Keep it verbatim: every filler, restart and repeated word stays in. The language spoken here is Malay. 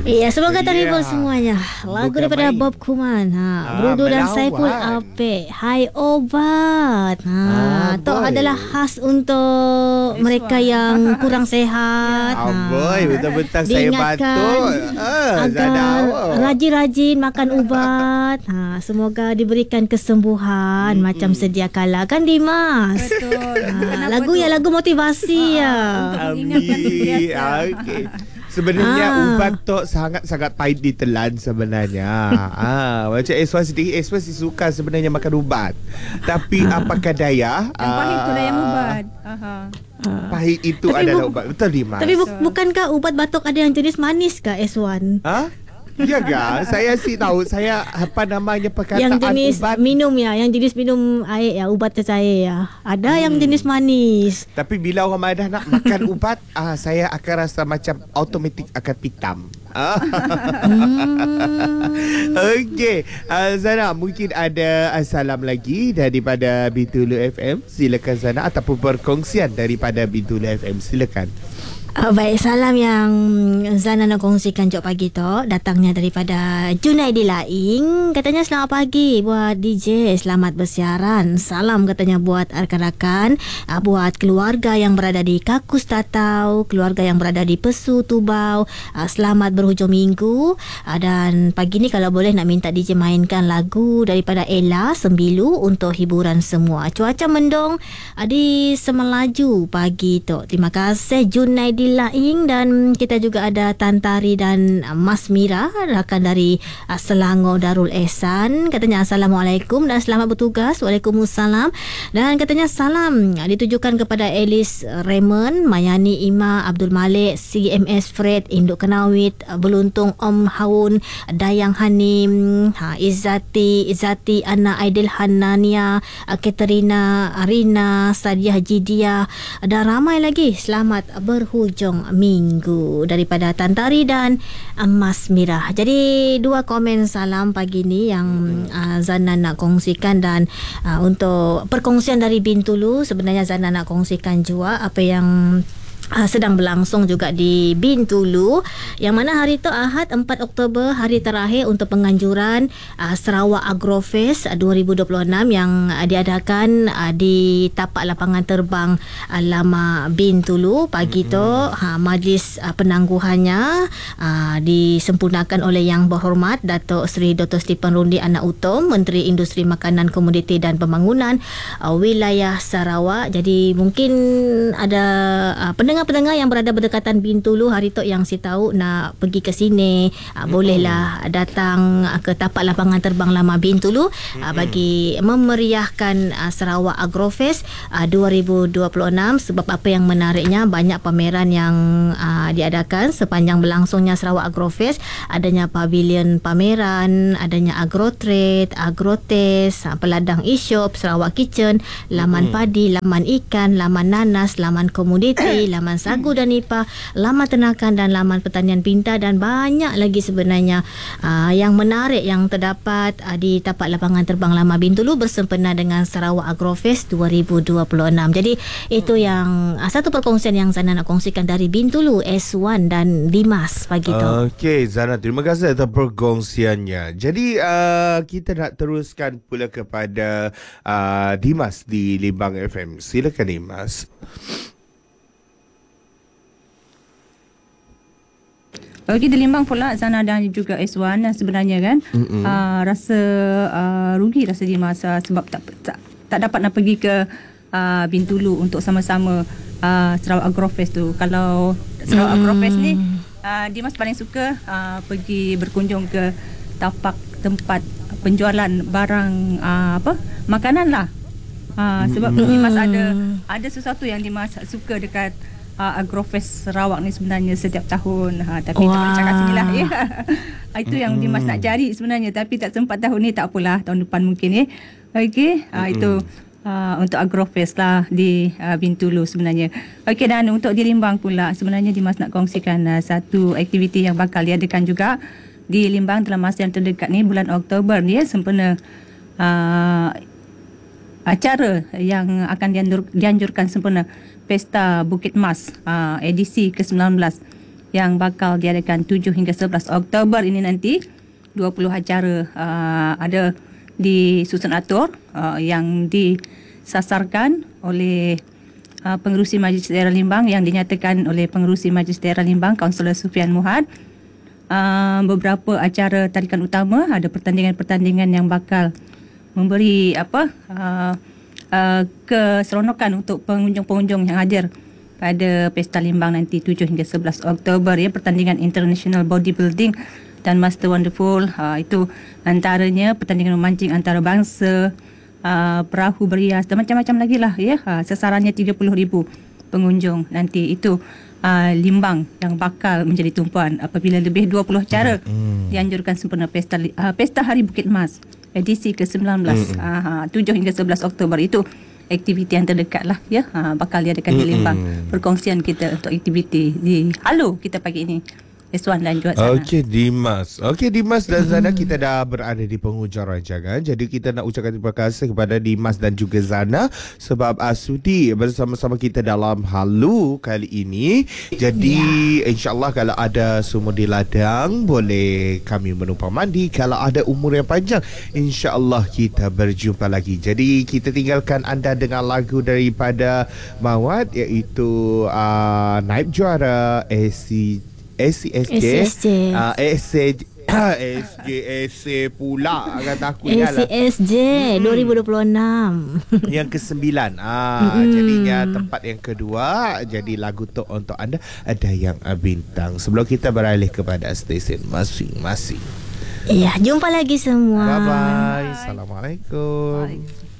Iya, semoga terhibur Ya. semuanya. Lagu Bukan daripada main. Bob Kuman, ha, Ah, Bruno dan Saiful melawat. Apek. Hai obat. Ha, Ah, tu boy. adalah khas untuk mereka yang kurang sehat. Ah, boy, betul-betul saya diingatkan batuk. Ah, Zana agar awak. rajin-rajin makan ubat. Ha, semoga diberikan kesembuhan Mm-mm. macam sedia kala kan Dimas. Betul. Ha, lagu ya lagu motivasi ya. Untuk mengingatkan sentiasa. Ah, okey. Sebenarnya Ah. ubat tu sangat-sangat pahit ditelan sebenarnya. ah, macam Eswan sedih, Eswan si suka sebenarnya makan ubat. Tapi apakah daya? Yang pahit tu lah yang ah, ubat. Aha. Pahit itu Tapi adalah bu- ubat. Betul Dimas? Tapi bu- bukankah ubat batuk ada yang jenis manis kah S1? Ha? Ya ke? Saya sih tahu. Saya apa namanya perkataan Yang jenis ubat. minum ya, yang jenis minum air ya, ubat cecair ya. Ada hmm. yang jenis manis. Tapi bila orang madah nak makan ubat, ah saya akan rasa macam automatik akan pitam. Ah. Hmm. Okey, uh, Zana, mungkin ada uh, salam lagi daripada Bintulu F M. Silakan Zana, ataupun perkongsian daripada Bintulu F M. Silakan. Uh, baik, salam yang Zana nak kongsikan jok pagi tu datangnya daripada Junaidi Laing. Katanya selamat pagi buat D J, selamat bersiaran. Salam katanya buat rakan-rakan, uh, buat keluarga yang berada di Kakus Tatau, keluarga yang berada di Pesu Tubau. Uh, selamat berhujung minggu. Uh, dan pagi ni kalau boleh nak minta D J mainkan lagu daripada Ella Sembilu untuk hiburan semua. Cuaca mendung uh, di Semelaju pagi tu. Terima kasih Junaidi Laing. Dan kita juga ada Tantari dan uh, Mas Mira, rakan dari uh, Selangor Darul Ehsan. Katanya Assalamualaikum dan selamat bertugas. Waalaikumsalam. Dan katanya salam uh, ditujukan kepada Alice Raymond, Mayani Ima, Abdul Malik, C M S Fred, Induk Kenawit, uh, Beluntung Om Haun, Dayang Hanim, ha, Izzati Izzati Ana Aidil Hanania, uh, Katerina Arina, Sadiah Jidia dan ramai lagi. Selamat berhujung minggu daripada Tantari dan uh, Mas Mirah. Jadi dua komen salam pagi ni yang uh, Zana nak kongsikan. Dan uh, untuk perkongsian dari Bintulu, sebenarnya Zana nak kongsikan juga apa yang Uh, sedang berlangsung juga di Bintulu, yang mana hari itu Ahad empat Oktober, hari terakhir untuk penganjuran uh, Sarawak Agrofest uh, dua ribu dua puluh enam yang uh, diadakan uh, di tapak lapangan terbang uh, Lama Bintulu pagi tu. Ha, majlis uh, penangguhannya uh, disempurnakan oleh Yang Berhormat Datuk Seri Doktor Stephen Rundi Anak Utom, Menteri Industri Makanan, Komoditi dan Pembangunan uh, Wilayah Sarawak. Jadi mungkin ada uh, pendengar-pendengar yang berada berdekatan Bintulu hari tu yang si tahu nak pergi ke sini, uh, bolehlah datang uh, ke tapak lapangan terbang Lama Bintulu uh, bagi memeriahkan uh, Sarawak Agrofest uh, dua ribu dua puluh enam. Sebab apa yang menariknya, banyak pameran yang uh, diadakan sepanjang berlangsungnya Sarawak Agrofest. Adanya pavilion pameran, adanya agrotrade, agrotest, uh, peladang e-shop, Sarawak Kitchen, laman padi, laman ikan, laman nanas, laman komoditi, laman sagu dan nipah, laman ternakan dan laman pertanian pintar, dan banyak lagi sebenarnya uh, yang menarik yang terdapat uh, di tapak lapangan terbang Lama Bintulu bersempena dengan Sarawak Agrofest dua ribu dua puluh enam. Jadi itu yang uh, satu perkongsian yang Zana nak kongsikan dari Bintulu, S satu dan Dimas pagi tu. Okey, Zana, terima kasih atas perkongsiannya. Jadi uh, kita nak teruskan pula kepada uh, Dimas di Limbang F M. Silakan Dimas. Bagi di Limbang pula, Zana dan juga S satu sebenarnya kan uh, rasa uh, rugi rasa di masa sebab tak, tak tak dapat nak pergi ke uh, Bintulu untuk sama-sama uh, Sarawak Agrofest tu. Kalau Sarawak mm. Agrofest ni uh, Dimas paling suka uh, pergi berkunjung ke tapak tempat penjualan barang uh, apa makanan lah. Uh, sebab mm. Dimas ada ada sesuatu yang Dimas suka dekat Uh, Agrofest Sarawak ni sebenarnya setiap tahun, ha, tapi wow. tak boleh cakap sini lah ya. Itu yang Dimas nak cari sebenarnya, tapi tak sempat tahun ni. Tak apalah, tahun depan mungkin ya. Okey, uh, itu uh, untuk Agrofest lah di uh, Bintulu sebenarnya. Okey, dan untuk di Limbang pula sebenarnya Dimas nak kongsikan uh, satu aktiviti yang bakal diadakan juga di Limbang dalam masa yang terdekat ni, bulan Oktober ni ya, sempena uh, acara yang akan dianjur, dianjurkan sempena Pesta Bukit Mas uh, edisi ke sembilan belas yang bakal diadakan tujuh hingga sebelas Oktober ini nanti. dua puluh acara uh, ada disusun atur uh, yang disasarkan oleh uh, pengerusi Majlis Daerah Limbang yang dinyatakan oleh pengerusi Majlis Daerah Limbang, Kaunselor Sufian Muhad. Uh, beberapa acara tarikan utama, ada pertandingan-pertandingan yang bakal memberi apa uh, uh, keseronokan untuk pengunjung-pengunjung yang hadir pada Pesta Limbang nanti tujuh hingga sebelas Oktober ya. Pertandingan International Bodybuilding dan Master Wonderful, uh, itu antaranya pertandingan memancing antarabangsa, uh, perahu berias dan macam-macam lagi lah ya. Uh, sasarannya tiga puluh ribu pengunjung nanti. Itu uh, Limbang yang bakal menjadi tumpuan apabila lebih dua puluh acara hmm. dianjurkan sempena Pesta uh, Pesta Hari Bukit Mas edisi ke sembilan belas hmm. uh, tujuh hingga sebelas Oktober. Itu aktiviti yang terdekat lah ya, uh, bakal diadakan di Limbang. Perkongsian kita untuk aktiviti di Halo kita pagi ini, Iswan dan juga Zana. Okey Dimas. Okey Dimas dan Zana, kita dah berada di penghujung rancangan. Jadi kita nak ucapkan terima kasih kepada Dimas dan juga Zana sebab uh, sudi bersama-sama kita dalam Halu kali ini. Jadi yeah. insya-Allah kalau ada sumur di ladang boleh kami menumpang mandi. Kalau ada umur yang panjang insya-Allah kita berjumpa lagi. Jadi kita tinggalkan anda dengan lagu daripada Mawad iaitu uh, Naib Juara S C S C S J S C S J uh, S C S J S C pula kata aku S C S J hmm. dua ribu dua puluh enam yang kesembilan. Ah, hmm. Jadinya tempat yang kedua. Jadi lagu tu untuk anda ada yang bintang. Sebelum kita beralih kepada stesen masing-masing. Iya, jumpa lagi semua. Bye bye. Assalamualaikum. Bye.